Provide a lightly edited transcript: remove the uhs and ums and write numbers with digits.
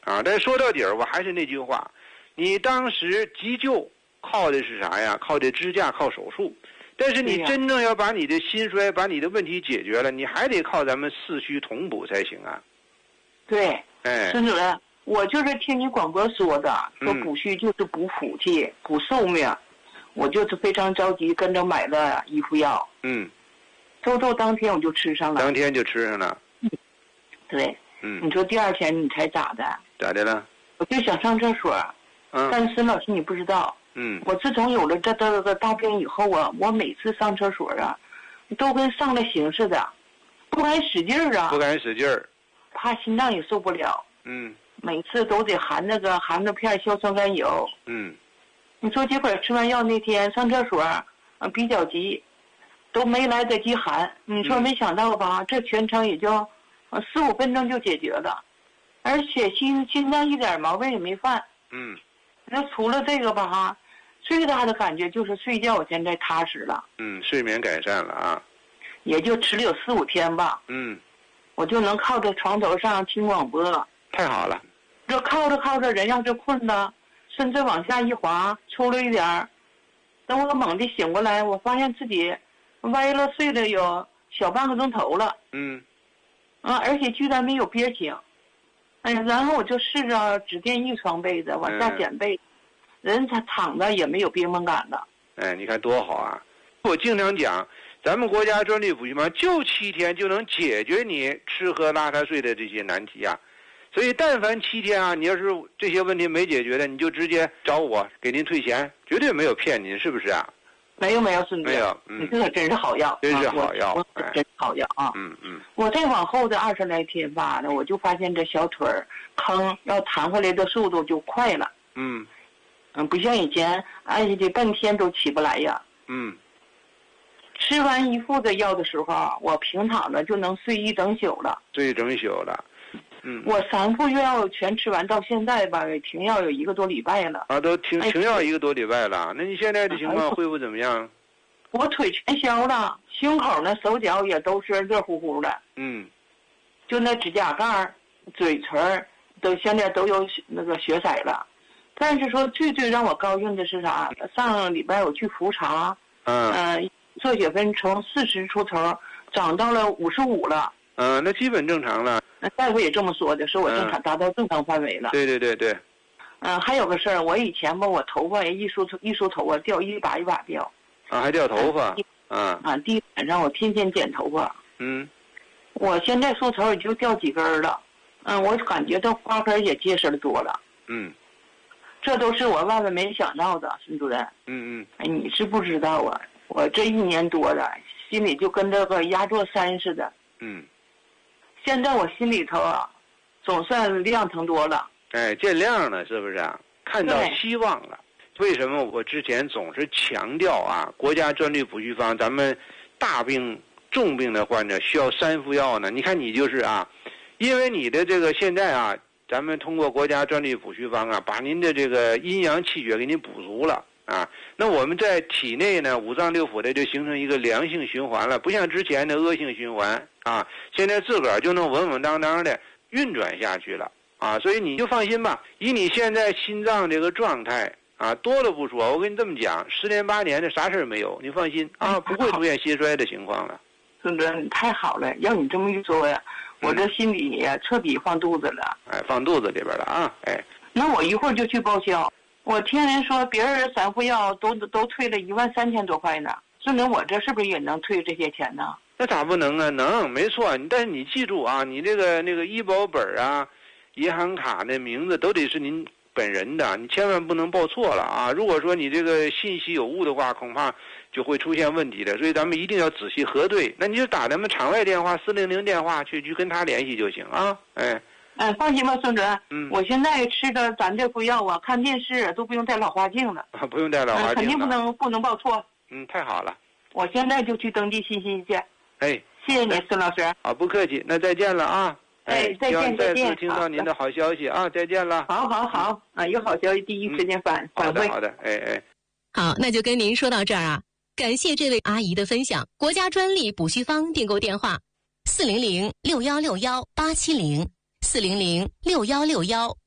啊。但说到底儿，我还是那句话，你当时急救靠的是啥呀？靠的支架，靠手术。但是你真正要把你的心衰、把你的问题解决了，你还得靠咱们四虚同补才行啊。 对， 哎， 孙主任，我就是听你广播说的，说补虚就是补福气、补寿命，我就是非常着急，跟着买了一副药。周当天我就吃上了。 当天就吃上了。 对。你说第二天你才咋的？ 咋的了？ 我就想上厕所。但是孙老师你不知道。我自从有了这大病以后啊，我每次上厕所啊，都跟上了刑似的，不敢使劲儿啊。 不敢使劲儿。 怕心脏也受不了。每次都得含着片硝酸甘油。你说结果吃完药那天上厕所比较急，都没来得及含。你说没想到吧？这全程也就15分钟就解决了，而且心脏一点毛病也没犯。那除了这个吧最大的感觉就是睡觉我现在踏实了。 睡眠改善了啊。 也就吃了有4-5天吧。我就能靠着床头上听广播。 太好了。 这靠着人要是困了，甚至往下一滑，出了一点儿，等我猛地醒过来，我发现自己歪了睡了有小半个钟头了。而且居然没有憋醒。哎呀，然后我就试着只垫一床被子往下捡被子，人躺着也没有憋闷感了。 哎，你看多好啊！我经常讲，咱们国家专利补虚方就7天就能解决你吃喝拉撒睡的这些难题啊。所以但凡7天啊，你要是这些问题没解决的，你就直接找我给您退钱，绝对没有骗您，是不是啊？ 没有，孙子。没有。你这个真是好药。 真是好药。 真好药啊。我再往后的20来天吧，我就发现这小腿坑要弹回来的速度就快了。不像以前按下去半天都起不来呀。吃完一副的药的时候，我平躺着就能睡一整宿了。 睡一整宿了。 我3副药全吃完，到现在吧，停药有1个多礼拜了。 都停药1个多礼拜了。那你现在的情况恢复怎么样？ 我腿全消了，胸口呢、手脚也都是热乎乎的。就那指甲盖、嘴唇都现在都有那个血色了。但是说最让我高兴的是啥？上礼拜我去复查，测血分从40出头涨到了55了。 那基本正常了。 那大夫也这么说的，说我正常达到正常范围了。 对。 还有个事儿，我以前吧，我头发一梳头发掉一把掉。 还掉头发。 地板上我天天剪头发。我现在梳头也就掉几根了。我感觉到花根也结实的多了。这都是我万万没想到的，孙主任。哎，你是不知道啊，我这1年多了，心里就跟这个压座山似的。现在我心里头总算亮堂多了。 哎，见亮了，是不是啊？看到希望了。为什么我之前总是强调国家专利补虚方，咱们大病重病的患者需要3副药呢？你看你就是因为你的这个现在咱们通过国家专利补虚方把您的这个阴阳气血给您补足了那我们在体内呢，5脏6腑的就形成一个良性循环了，不像之前的恶性循环现在自个儿就能稳稳当当的运转下去了所以你就放心吧，以你现在心脏这个状态多了不说，我跟你这么讲，10年8年的啥事儿没有，你放心不会出现心衰的情况了。 孙主任，你太好了，要你这么一说呀，我这心里也彻底放肚子了。 放肚子里边了那我一会儿就去报销。我听人说别人3副药都退了13000多块呢，孙主任，我这是不是也能退这些钱呢？ 那咋不能啊？能，没错。但是你记住你这个那个医保本银行卡的名字都得是您本人的，你千万不能报错了如果说你这个信息有误的话，恐怕就会出现问题的。所以咱们一定要仔细核对。那你就打咱们场外电话400电话去跟他联系就行放心吧，孙主任。我现在吃的咱这副药看电视都不用带老花镜了。 不用带老花镜。 肯定不能报错。 太好了。 我现在就去登记信息去。谢谢您，孙老师。 好，不客气，那再见了再见。 再次听到您的好消息再见了。 好有好消息第一时间反馈。 好的。 好，那就跟您说到这儿感谢这位阿姨的分享。国家专利补虚方订购电话：400-6161-870，400-6161